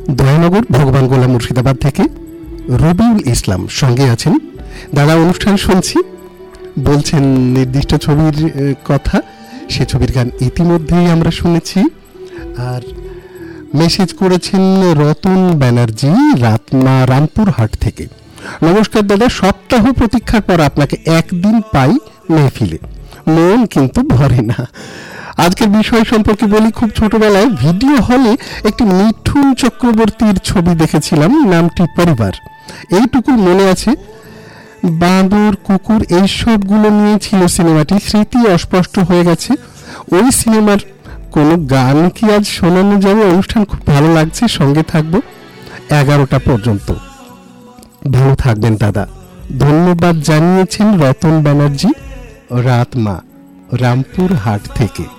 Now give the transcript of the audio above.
দয়ানগর ভগবান গোলা মুর্শিদাবাদ থেকে রবিউল ইসলাম সঙ্গে আছেন। দাদা অনুষ্ঠান শুনছি, বলছেন নির্দিষ্ট ছবির কথা, সে ছবির গান ইতিমধ্যেই আমরা শুনেছি। আর মেসেজ করেছেন রতন ব্যানার্জি রামপুরহাট থেকে। নমস্কার দাদা, সপ্তাহ প্রতীক্ষার পর আপনাকে একদিন পাই মেহফিলে, মন কিন্তু ভরে না। আজকের বিষয় সম্পর্কে বলি, খুব ছোটবেলায় ভিডিও হলে একটি মিঠুন চক্রবর্তীর ছবি দেখেছিলাম, নামটি পরিবার, এইটুকু মনে আছে। বাঁদর, কুকুর এই সবগুলো নিয়ে ছিল সিনেমাটি, স্মৃতি অস্পষ্ট হয়ে গেছে। ওই সিনেমার কোনো গান কি আজ শোনানো যাবে? অনুষ্ঠান খুব ভালো লাগছে, সঙ্গে থাকবো 11টা পর্যন্ত। ভালো থাকবেন দাদা, ধন্যবাদ জানিয়েছেন রতন ব্যানার্জি রামপুরহাট থেকে।